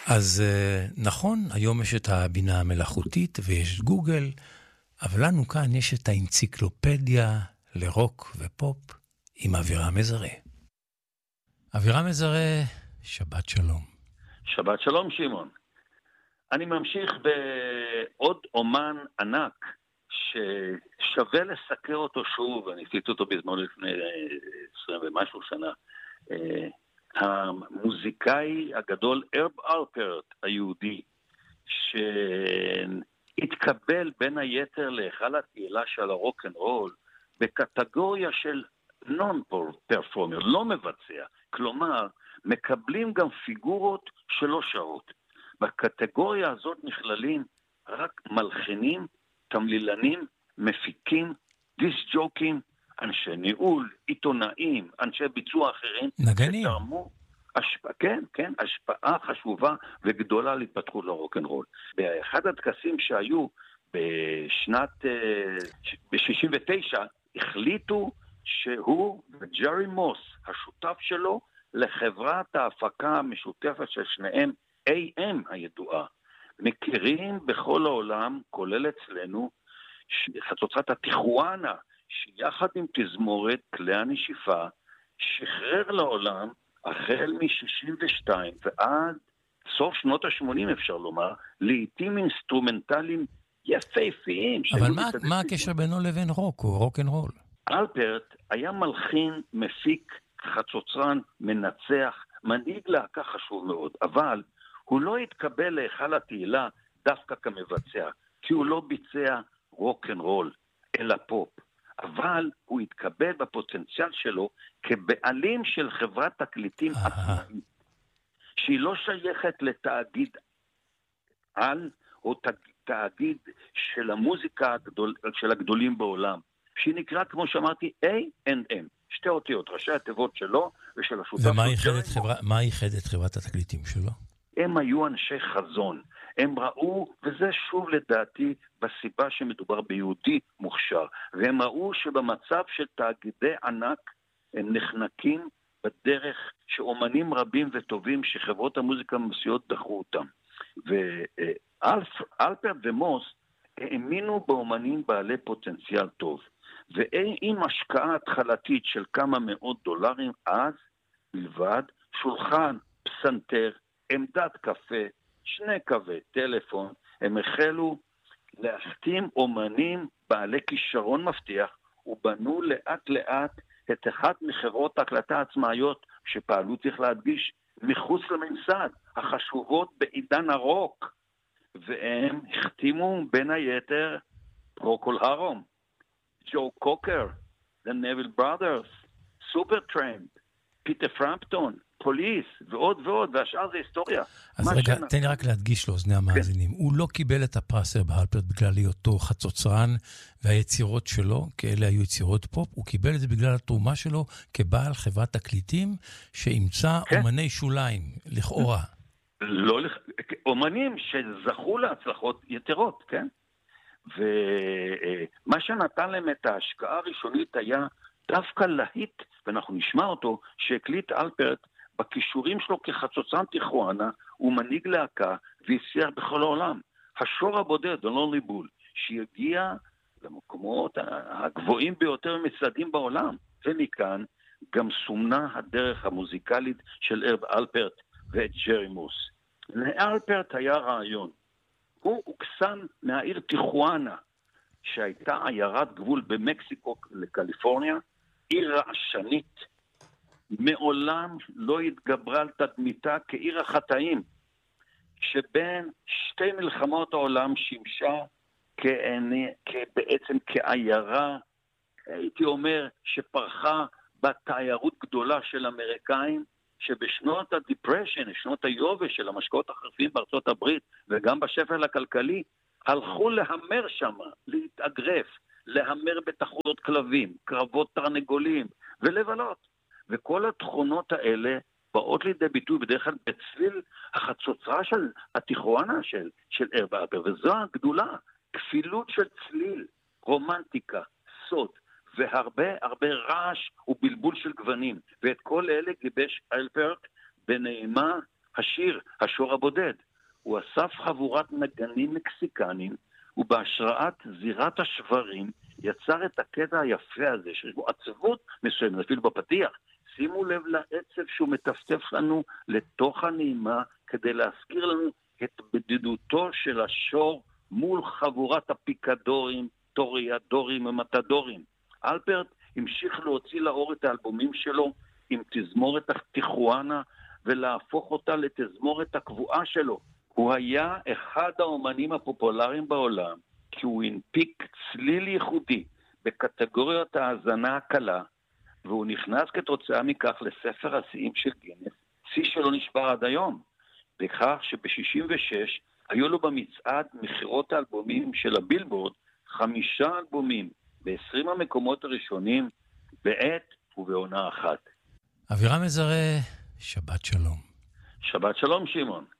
אז נכון, היום יש את הבינה המלאכותית ויש גוגל, אבל לנו כאן יש את האנציקלופדיה לרוק ופופ עם אבירם מזרה. אבירם מזרה, שבת שלום. שבת שלום, שמעון. אני ממשיך בעוד אומן ענק ששווה לסקר אותו שוב, אני עשיתי אותו בזמן לפני 20 ומשהו שנה. המוזיקאי הגדול הרב אלפרט היהודי, שהתקבל בין היתר להיכל התהילה של הרוק אנד רול בקטגוריה של non-performer, לא מבצע. כלומר, מקבלים גם פיגורות שלא שרות. בקטגוריה הזאת נכללים רק מלחינים, תמלילנים, מפיקים, דיסק-ג'וקים, אנשי ניהול, עיתונאים, אנשי ביצוע אחרים. נגנים. שתרמו, כן, השפעה חשובה וגדולה להתפתחות לרוק אנד רול. באחד הטקסים שהיו ב-69, החליטו שהוא וג'רי מוס, השותף שלו, לחברת ההפקה המשותפת של שניהם, AM הידועה, מכירים בכל העולם, כולל אצלנו, חצוצרת הטיחואנה, שיחד עם תזמורת כלי הנשיפה, שחרר לעולם, החל מ-62 ועד סוף שנות ה-80 אפשר לומר, לעתים אינסטרומנטליים יפהפיים. אבל מה הקשר בינו לבין רוק או רוק אנד רול? אלפרט היה מלחין, מפיק, חצוצרן, מנצח, מנהיג להקה חשוב מאוד, אבל הוא לא התקבל להיכל התהילה דווקא כמבצע, כי הוא לא ביצע רוק אנד רול, אלא פופ. אבל הוא התקבל בפוטנציאל שלו כבעלים של חברת תקליטים עצמאית, שהיא לא שייכת לתאגיד על או תאגיד של המוזיקה של הגדולים בעולם, שהיא נקרא, כמו שאמרתי, A&M, שתי אותיות, ראשי התיבות שלו ושל השותף. ומה ייחד את חברת התקליטים שלו? הם היו אנשי חזון. הם ראו, וזה שוב לדעתי בסיבה שמדובר ביהודי מוכשר, והם ראו שבמצב של תאגידי ענק הם נחנקים בדרך שאומנים רבים וטובים שחברות המוזיקה המסויות דחו אותם. ואלפרט ומוס האמינו באומנים בעלי פוטנציאל טוב. ועם השקעה התחלתית של כמה מאות דולרים אז בלבד, שולחן, פסנתר, עמדת קפה, 2 קווי טלפון, הם החלו להחתים אומנים בעלי כישרון מבטיח, ובנו לאט לאט את אחת מחברות ההקלטה עצמאיות שפעלו, צריך להדגיש, מחוץ לממסד, החשובות בעידן הרוק, והם החתימו בין היתר פרוקול הרום, ג'ו קוקר, The Neville Brothers, סופרטרמפ, פיטר פרמפטון, פוליס, ועוד ועוד, והשאר זה היסטוריה. אז רגע, תן לי רק להדגיש לאוזני המאזינים. הוא לא קיבל את הפרס אלפרט בגלל היותו חצוצרן והיצירות שלו, כאלה היו יצירות פופ, הוא קיבל את זה בגלל התרומה שלו כבעל חברת תקליטים, שאימצה אומני שוליים, לכאורה. לא, אומנים שזכו להצלחות יתרות, כן? ומה שנתן להם את ההשקעה הראשונית היה דווקא להיט, ואנחנו נשמע אותו, שהקליט אלפרט בכישורים שלו כחצוצרן טיחואנה, הוא מנהיג להקה והצליח בכל העולם. השור הבודד, The Lonely Bull, שהגיע למקומות הגבוהים ביותר מצעדים בעולם, ומכאן גם סומנה הדרך המוזיקלית של הרב אלפרט ואת ג'רי מוס. לאלפרט היה רעיון. הוא הוקסם מהעיר טיחואנה, שהייתה עיירת גבול במקסיקו לקליפורניה, עיר רעשנית, מעולם לא התגברה על תדמיתה כעיר החטאים, שבין שתי מלחמות העולם שימשה בעצם כעיירה, הייתי אומר, שפרחה בתיירות גדולה של אמריקאים, שבשנות הדיפרשן, שנות היובש של המשקאות החריפים בארצות הברית, וגם בשפל הכלכלי, הלכו להמר שם, להתאגרף, להמר בתחרויות כלבים, קרבות תרנגולים, ולבלות. וכל התכונות האלה באות לידי ביטוי בדרך כלל בצליל החצוצרה של הטיחואנה של הרב אלפרט, וזו הגדולה, כפילות של צליל, רומנטיקה, סוד, והרבה רעש ובלבול של גוונים, ואת כל אלה גיבש אלפרט בנעימה השיר השור הבודד. הוא אסף חבורת נגנים מקסיקנים, ובהשראת זירת השברים יצר את הקטע היפה הזה, שיש בו עצבות מסוימת, אפילו בפתיח. שימו לב לעצב שהוא מטפטף לנו לתוך הנעימה, כדי להזכיר לנו את בדידותו של השור מול חבורת הפיקדורים, טוריאדורים ומטדורים. אלפרט המשיך להוציא לאור את האלבומים שלו עם תזמורת טיחואנה, ולהפוך אותה לתזמורת הקבועה שלו. הוא היה אחד האומנים הפופולריים בעולם, כי הוא הנפיק צליל ייחודי בקטגוריות ההאזנה הקלה, והוא נכנס כתוצאה מכך לספר השיאים של גינס, שיא שלא נשבר עד היום, בכך שב-66 היו לו במצעד מחירות האלבומים של הבילבורד 5 אלבומים ב-20 המקומות הראשונים בעת ובעונה אחת. אבירם מזרה, שבת שלום. שבת שלום, שמעון.